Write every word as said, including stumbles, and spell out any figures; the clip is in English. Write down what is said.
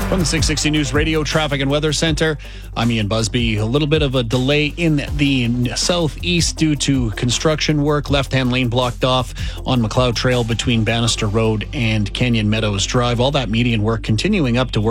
From the six sixty News Radio Traffic and Weather Center, I'm Ian Busby. A little bit of a delay in the southeast due to construction work. Left-hand lane blocked off on McLeod Trail between Bannister Road and Canyon Meadows Drive. All that median work continuing up to work.